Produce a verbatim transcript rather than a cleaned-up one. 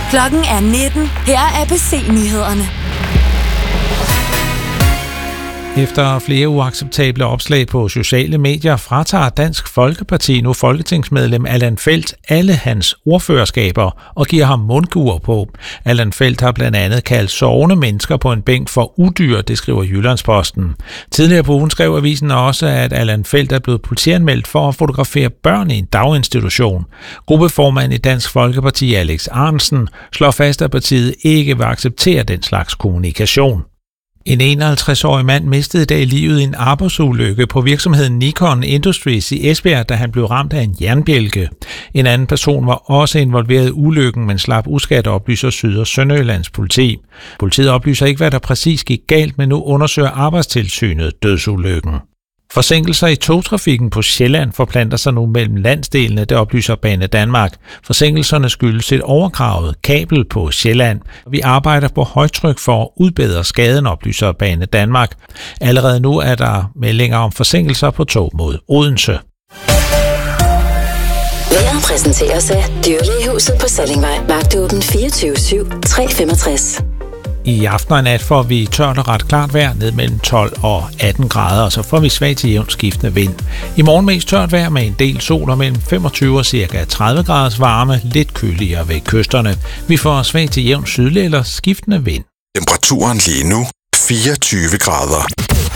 Klokken er nitten. Her er A B C-nyhederne. Efter flere uacceptable opslag på sociale medier fratager Dansk Folkeparti nu folketingsmedlem Allan Feldt alle hans ordførerskaber og giver ham mundkur på. Allan Feldt har blandt andet kaldt sovende mennesker på en bænk for udyr, det skriver Jyllandsposten. Tidligere på ugen skrev avisen også, at Allan Feldt er blevet politianmeldt for at fotografere børn i en daginstitution. Gruppeformand i Dansk Folkeparti Alex Ahrendtsen slår fast, at partiet ikke vil acceptere den slags kommunikation. En enoghalvtreds-årig mand mistede i dag livet i en arbejdsulykke på virksomheden Nikon Industries i Esbjerg, da han blev ramt af en jernbjælke. En anden person var også involveret i ulykken, men slap uskadt, oplyser Syd- og Sønderjyllands politi. Politiet oplyser ikke, hvad der præcis gik galt, men nu undersøger Arbejdstilsynet dødsulykken. Forsinkelser i togtrafikken på Sjælland forplanter sig nu mellem landsdelene, det oplyser Banedanmark. Forsinkelserne skyldes et overgravet kabel på Sjælland. Vi arbejder på højtryk for at udbedre skaden, oplyser Banedanmark. Allerede nu er der meldinger om forsinkelser på tog mod Odense. Vejret præsenteres af Dyrlægehuset på Sallingvej. Vagtåben fireogtyve syv tre femogtres. I aften og nat får vi tørt og ret klart vejr ned mellem tolv og atten grader, og så får vi svag til jævnt skiftende vind. I morgen mest tørt vejr med en del sol og mellem femogtyve og cirka tredive graders varme, lidt køligere ved kysterne. Vi får svag til jævnt sydlig eller skiftende vind. Temperaturen lige nu fireogtyve grader.